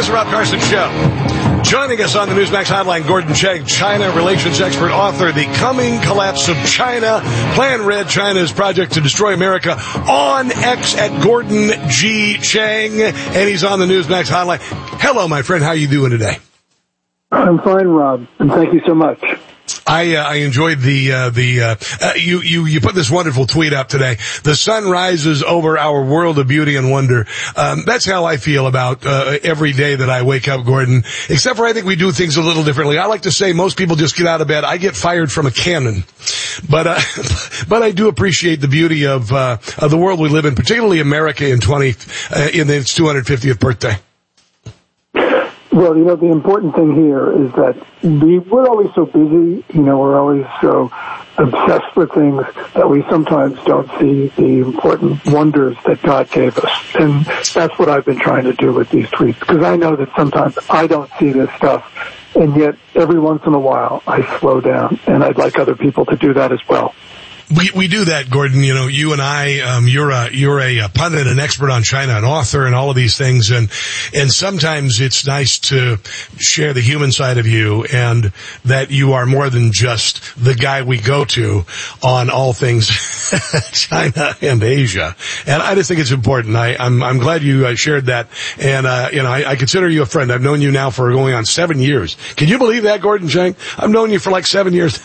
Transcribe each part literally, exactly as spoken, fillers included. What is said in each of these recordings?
the Rob Carson Show. Joining us on the Newsmax Hotline, Gordon Chang, China relations expert, author, The Coming Collapse of China, Plan Red, China's project to destroy America, on X at Gordon G. Chang, and he's on the Newsmax Hotline. Hello, my friend. How are you doing today? I'm fine, Rob, and thank you so much. I uh, I enjoyed the uh, the uh, uh, you you you put this wonderful tweet up today. The sun rises over our world of beauty and wonder. Um, that's how I feel about uh, every day that I wake up, Gordon. Except for I think we do things a little differently. I like to say most people just get out of bed. I get fired from a cannon, but uh, but I do appreciate the beauty of uh, of the world we live in, particularly America in twenty uh, in its two hundred fiftieth birthday. Well, you know, the important thing here is that we, we're always so busy, you know, we're always so obsessed with things that we sometimes don't see the important wonders that God gave us. And that's what I've been trying to do with these tweets, because I know that sometimes I don't see this stuff, and yet every once in a while I slow down, and I'd like other people to do that as well. We we do that, Gordon. You know, you and I, um, you're a you're a, a pundit, an expert on China, an author, and all of these things. And and sometimes it's nice to share the human side of you, and that you are more than just the guy we go to on all things China and Asia. And I just think it's important. I, I'm I'm glad you uh, shared that. And uh, you know, I, I consider you a friend. I've known you now for going on seven years. Can you believe that, Gordon Chang? I've known you for like seven years.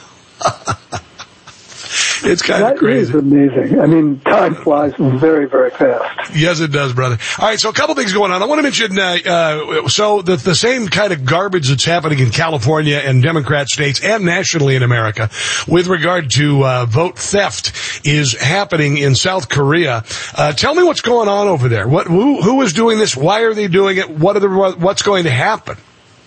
It's kind that of crazy. That is amazing. I mean, time flies very, very fast. Yes, it does, brother. All right, so a couple things going on. I want to mention, uh, uh, so the, the same kind of garbage that's happening in California and Democrat states and nationally in America with regard to uh, vote theft is happening in South Korea. Uh, tell me what's going on over there. What, who, who is doing this? Why are they doing it? What are the, what's going to happen?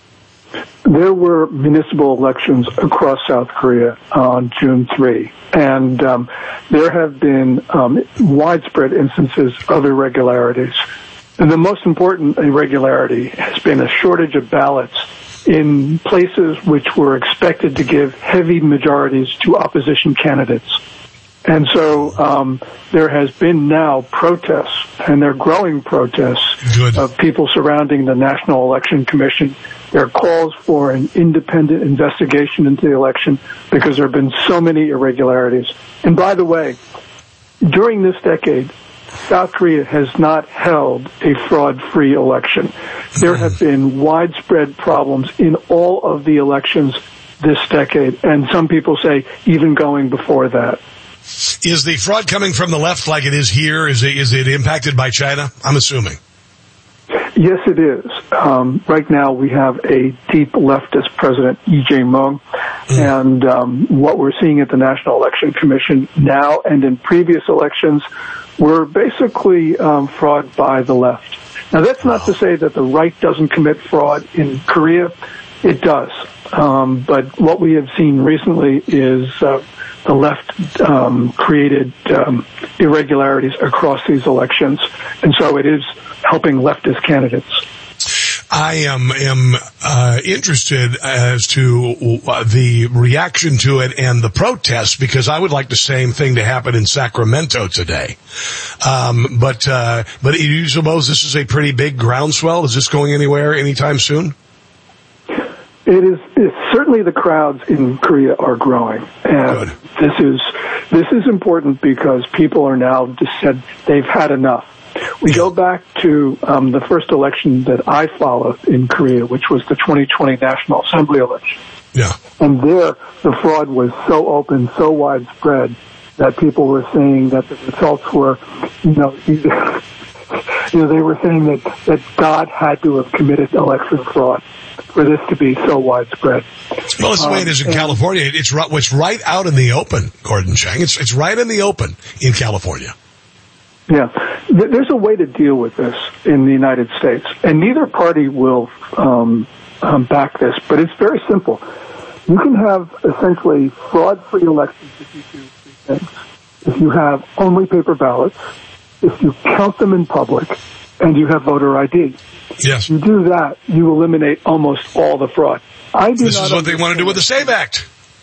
There were municipal elections across South Korea on June third, and um, there have been um, widespread instances of irregularities. And the most important irregularity has been a shortage of ballots in places which were expected to give heavy majorities to opposition candidates. And so um, there has been now protests, and they're growing protests Good. of people surrounding the National Election Commission. There are calls for an independent investigation into the election because there have been so many irregularities. And by the way, during this decade, South Korea has not held a fraud-free election. There have been widespread problems in all of the elections this decade, and some people say even going before that. Is the fraud coming from the left like it is here? Is it, is it impacted by China? I'm assuming. Yes, it is. Um, right now we have a deep leftist president, Lee Jae-myung, mm. and um, what we're seeing at the National Election Commission now and in previous elections were basically um, fraud by the left. Now, that's not to say that the right doesn't commit fraud in Korea. It does. Um, but what we have seen recently is uh, the left um, created um, irregularities across these elections, and so it is helping leftist candidates. I am am uh, interested as to uh, the reaction to it and the protests, because I would like the same thing to happen in Sacramento today. Um, but uh, but you suppose this is a pretty big groundswell? Is this going anywhere anytime soon? It is. It's certainly the crowds in Korea are growing, and Good. this is this is important because people are now just said they've had enough. We go back to um, the first election that I followed in Korea, which was the twenty twenty National Assembly election. Yeah. And there, the fraud was so open, so widespread, that people were saying that the results were, you know, you know, they were saying that, that God had to have committed election fraud for this to be so widespread. Well, it's the way it is in um, California. It's right, it's right out in the open, Gordon Chang. It's, it's right in the open in California. Yeah. There's a way to deal with this in the United States, and neither party will um, um, back this, but it's very simple. You can have essentially fraud-free elections if you do three things. If you have only paper ballots, if you count them in public, and you have voter I D. Yes. If you do that, you eliminate almost all the fraud. I do this not is what they want to do with the SAVE Act.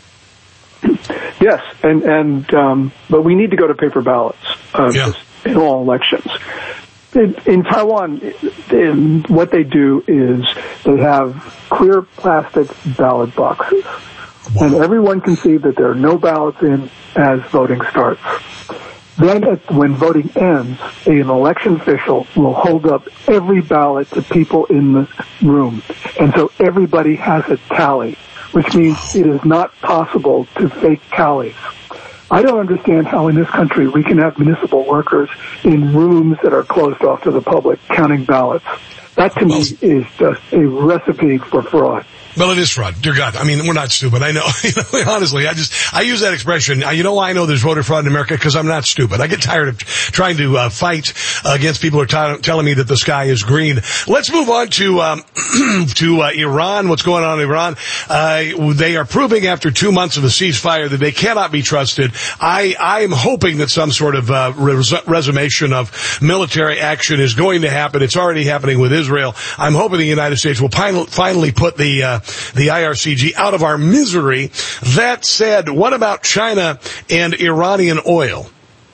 Yes, and, and um, but we need to go to paper ballots uh, yeah. in all elections. In, in Taiwan, in, what they do is they have clear plastic ballot boxes. Wow. And everyone can see that there are no ballots in as voting starts. Then at, when voting ends, an election official will hold up every ballot to people in the room. And so everybody has a tally, which means it is not possible to fake tallies. I don't understand how in this country we can have municipal workers in rooms that are closed off to the public counting ballots. That to me is just a recipe for fraud. Well, it is fraud. Dear God. I mean, we're not stupid. I know. You know, honestly, I just, I use that expression. You know why I know there's voter fraud in America? Because I'm not stupid. I get tired of trying to uh, fight against people who are t- telling me that the sky is green. Let's move on to, um, to uh, Iran. What's going on in Iran? Uh, they are proving after two months of a ceasefire that they cannot be trusted. I, I am hoping that some sort of uh, res- resummation of military action is going to happen. It's already happening with Israel. I'm hoping the United States will pin- finally put the, uh, the I R C G out of our misery. That said, what about China and Iranian oil?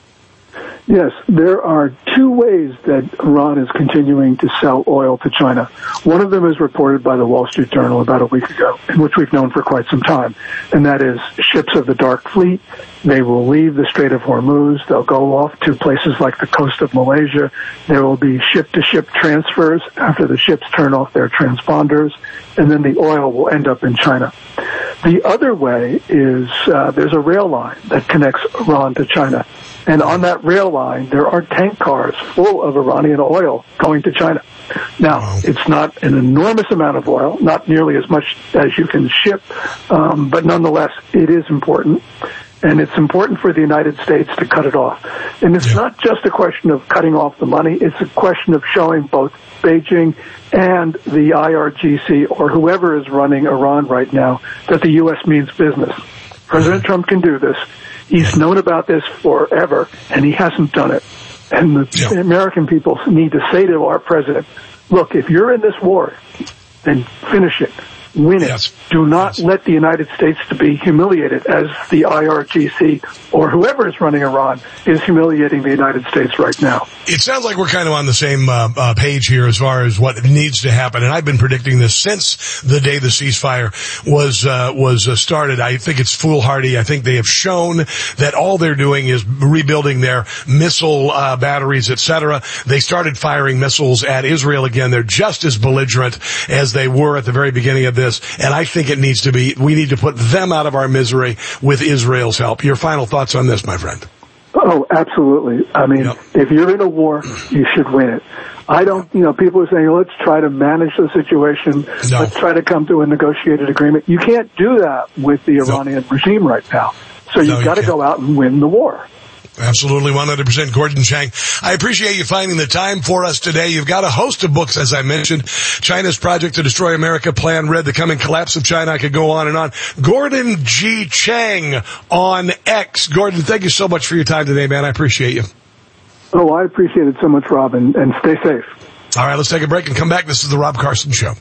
Yes, there are two ways that Iran is continuing to sell oil to China. One of them is reported by the Wall Street Journal about a week ago, in which we've known for quite some time, and that is ships of the Dark Fleet. They will leave the Strait of Hormuz. They'll go off to places like the coast of Malaysia. There will be ship-to-ship transfers after the ships turn off their transponders, and then the oil will end up in China. The other way is uh, there's a rail line that connects Iran to China. And on that rail line, there are tank cars full of Iranian oil going to China. Now, wow. It's not an enormous amount of oil, not nearly as much as you can ship, um, but nonetheless, it is important. And it's important for the United States to cut it off. And it's yeah. not just a question of cutting off the money. It's a question of showing both Beijing and the I R G C or whoever is running Iran right now that the U S means business. President Trump can do this. He's known about this forever, and he hasn't done it. And the yeah. American people need to say to our president, look, if you're in this war, then finish it. Win it. Yes. Do not yes. let the United States to be humiliated as the I R G C or whoever is running Iran is humiliating the United States right now. It sounds like we're kind of on the same uh, uh, page here as far as what needs to happen, and I've been predicting this since the day the ceasefire was uh, was uh, started. I think it's foolhardy. I think they have shown that all they're doing is rebuilding their missile uh, batteries, et cetera. They started firing missiles at Israel again. They're just as belligerent as they were at the very beginning of this. And I think it needs to be, we need to put them out of our misery with Israel's help. Your final thoughts on this, my friend? Oh, absolutely. I mean, yep. if you're in a war, you should win it. I don't, you know, people are saying, let's try to manage the situation. No. Let's try to come to a negotiated agreement. You can't do that with the Iranian no. regime right now. So you've no, got to go out and win the war. Absolutely, one hundred percent. Gordon Chang, I appreciate you finding the time for us today. You've got a host of books, as I mentioned. China's Project to Destroy America, Plan Red, The Coming Collapse of China. I could go on and on. Gordon G. Chang on X. Gordon, thank you so much for your time today, man. I appreciate you. Oh, I appreciate it so much, Rob, and, and stay safe. All right, let's take a break and come back. This is The Rob Carson Show.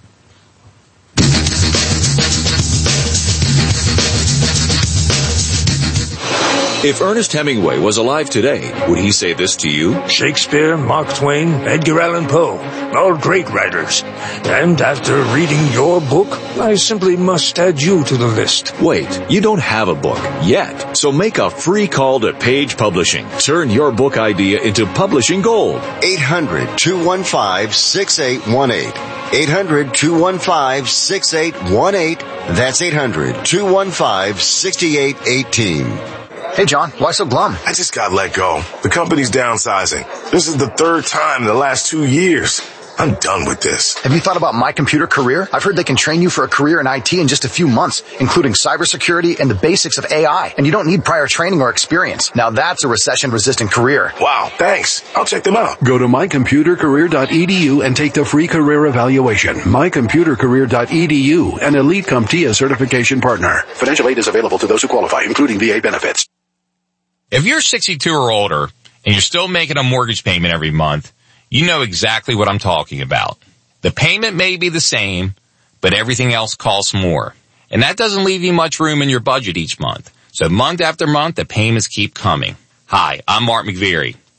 If Ernest Hemingway was alive today, would he say this to you? Shakespeare, Mark Twain, Edgar Allan Poe, all great writers. And after reading your book, I simply must add you to the list. Wait, you don't have a book yet. So make a free call to Page Publishing. Turn your book idea into publishing gold. eight hundred, two one five, six eight one eight. eight hundred, two one five, six eight one eight. That's eight hundred, two one five, six eight one eight. Hey, John, why so glum? I just got let go. The company's downsizing. This is the third time in the last two years. I'm done with this. Have you thought about My Computer Career? I've heard they can train you for a career in I T in just a few months, including cybersecurity and the basics of A I. And you don't need prior training or experience. Now that's a recession-resistant career. Wow, thanks. I'll check them out. Go to my computer career dot e d u and take the free career evaluation. my computer career dot e d u, an Elite CompTIA certification partner. Financial aid is available to those who qualify, including V A benefits. If you're sixty-two or older and you're still making a mortgage payment every month, you know exactly what I'm talking about. The payment may be the same, but everything else costs more. And that doesn't leave you much room in your budget each month. So month after month, the payments keep coming. Hi, I'm Mark McVeary.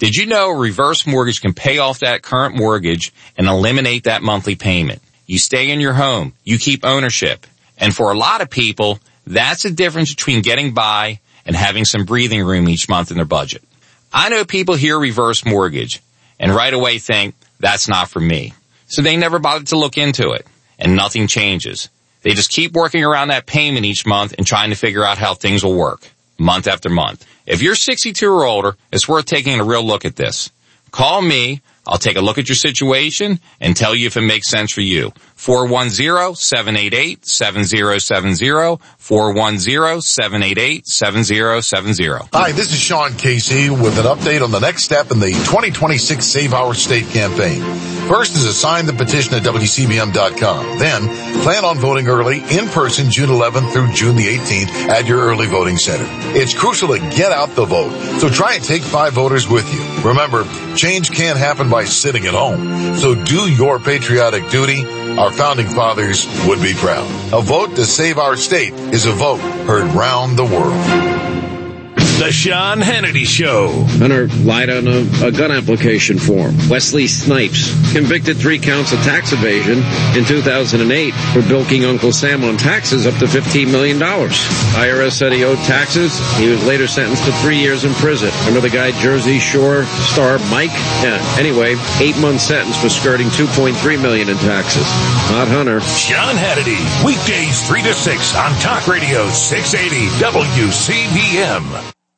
Did you know a reverse mortgage can pay off that current mortgage and eliminate that monthly payment? You stay in your home. You keep ownership. And for a lot of people, that's the difference between getting by and having some breathing room each month in their budget. I know people hear reverse mortgage and right away think, that's not for me. So they never bothered to look into it, and nothing changes. They just keep working around that payment each month and trying to figure out how things will work, month after month. If you're sixty-two or older, it's worth taking a real look at this. Call me. I'll take a look at your situation and tell you if it makes sense for you. four one zero, seven eight eight, seven zero seven zero, four one zero, seven eight eight, seven zero seven zero. Hi, this is Sean Casey with an update on the next step in the twenty twenty-six Save Our State campaign. First is to sign the petition at W C B M dot com. Then, plan on voting early, in person, June eleventh through June the eighteenth at your early voting center. It's crucial to get out the vote, so try and take five voters with you. Remember, change can't happen by sitting at home. So do your patriotic duty. Our founding fathers would be proud. A vote to save our state is a vote heard round the world. The Sean Hannity Show. Hunter lied on a, a gun application form. Wesley Snipes, convicted three counts of tax evasion in two thousand eight for bilking Uncle Sam on taxes up to fifteen million dollars. I R S said he owed taxes. He was later sentenced to three years in prison. Remember the guy Jersey Shore star Mike? Yeah. Anyway, eight month sentence for skirting two point three million dollars in taxes. Not Hunter. Sean Hannity, weekdays three to six on Talk Radio six eighty W C B M.